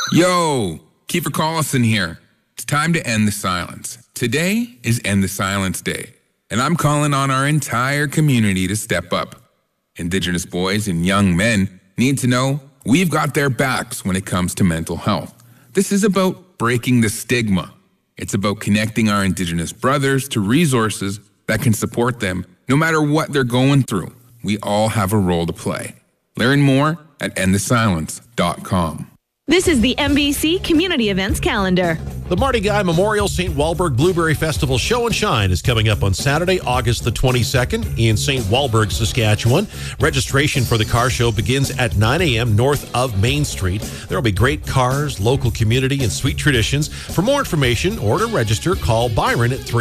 Yo, Kiefer Collison here. It's time to end the silence. Today is End the Silence Day, and I'm calling on our entire community to step up. Indigenous boys and young men need to know we've got their backs when it comes to mental health. This is about breaking the stigma. It's about connecting our Indigenous brothers to resources that can support them no matter what they're going through. We all have a role to play. Learn more at endthesilence.com. This is the MBC Community Events Calendar. The Marty Guy Memorial St. Walburg Blueberry Festival Show and Shine is coming up on Saturday, August the 22nd in St. Walburg, Saskatchewan. Registration for the car show begins at 9 a.m. north of Main Street. There will be great cars, local community, and sweet traditions. For more information or to register, call Byron at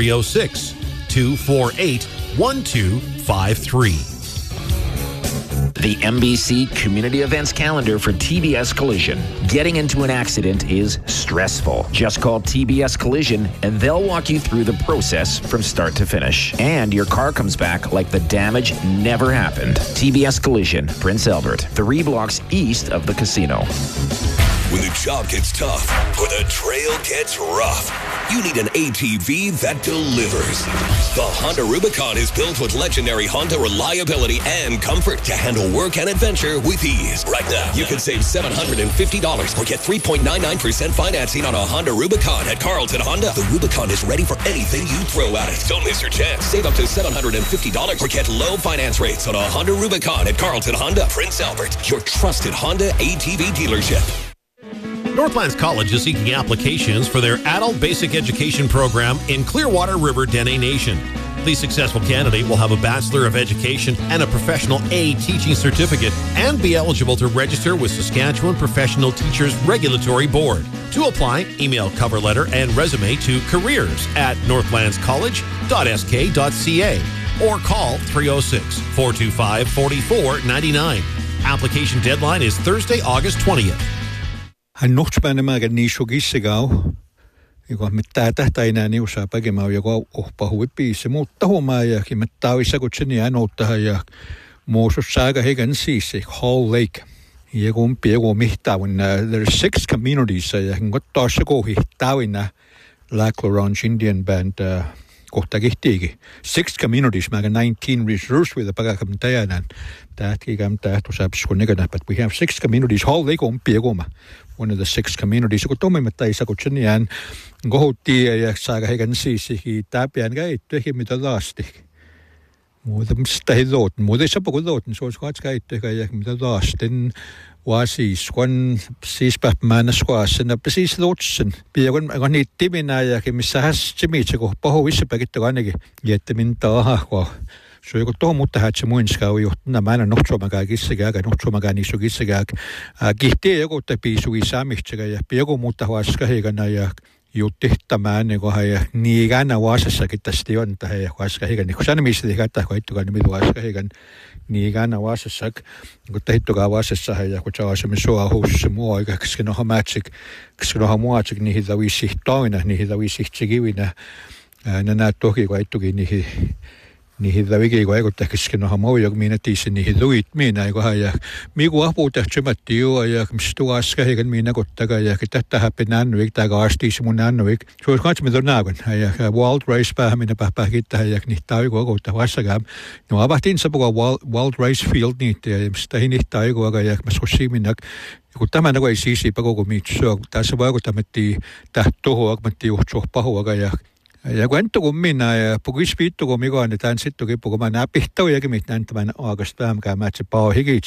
306-248-1253. The MBC Community Events Calendar for TBS Collision. Getting into an accident is stressful. Just call TBS Collision and they'll walk you through the process from start to finish. And your car comes back like the damage never happened. TBS Collision, Prince Albert, 3 blocks east of the casino. When the job gets tough or the trail gets rough, you need an ATV that delivers. The Honda Rubicon is built with legendary Honda reliability and comfort to handle work and adventure with ease. Right now, you can save $750 or get 3.99% financing on a Honda Rubicon at Carlton Honda. The Rubicon is ready for anything you throw at it. Don't miss your chance. Save up to $750 or get low finance rates on a Honda Rubicon at Carlton Honda, Prince Albert, your trusted Honda ATV dealership. Northlands College is seeking applications for their adult basic education program in Clearwater River Dene Nation. The successful candidate will have a Bachelor of Education and a Professional A Teaching Certificate and be eligible to register with Saskatchewan Professional Teachers Regulatory Board. To apply, email cover letter and resume to careers@northlandscollege.sk.ca or call 306-425-4499. Application deadline is Thursday, August 20th. Han nuhtspääne määrä niisu kissegau, joka mittaa tähtäinä niusaa päkemään, joka ohpahui piisi, mutta huomaajakin, että olisi kutseni äänottaa ja muusussa aika heikän siisi, Hall Lake. Ja kun piego mihtaavin, there are 6 communities, ja kun taas kohi taavina Lackland Ranch Indian Band, kohta kihtiikin. 6 communities, määrä 19 reserves with a päkäkään täjänään. Tähtikään tähtusääpis, kun näkönä, but we have 6 communities, Hall Lake on piegoma. One of the 6 communities, kun toimimatta ei saa kutsun jään kohuttiin ja saa heikän siisikin täpiään käyttöihin mitä laasti. Muuta mistä he luotin. Muuta ei saa puhua luotin, se olisi kaats käyttöihin mitä laastin vaasiis. Kun siis pähmäänä skuasen, että siis luotsin. Piakon niitä timinä ja missä hästi miitse, kun pahu vissapäkittä ainakin. Jättämin taahahkoa. Så jag går mot det här till muinska och gjort när man något som man kan gissa något som man kan iso gissa kihti jag går till pisu i samihtiga ja piego mutta huaska hegana ja jutti tämän niinku ja niigana huasessa kittästi on tähän ja huaska hegana kun sen missä tehtä koittukaan niin huaska hegan niigana huasessa kun tehtukaan huasessa ja kun saa me soa huussa muu aika kesken on matchik kesken on muatsik niihin tavisi toina niihin tavisi tsikivinä nämä toki koittukin niihin vävikin kun eikö tehkäskin on moja kun minä tiisin niihin luit minä eikö ja miku apu tehtämätti jo ja mistu aska heikän minä kottaga ja tätä häpin annuik tai kaastis mun annuik se on katsomme tuon naakon ja World Race päähän minä kittää ja niitä aikoa kohta vassakaan no avahtiin se puhua World Race Field niitä ja mistä ei niitä aikoa ja mä sosi minä kun tämä ei siisi pakoko mitään tässä vaikuttamätti tähtoa kun juhtso pahoa ja kun enttä kun minä ja pukis piittu kun mikä on, niin tämän sitten kun mä näpihtäu ja mitään tämän aakasta päämkään mätsä paho hikit.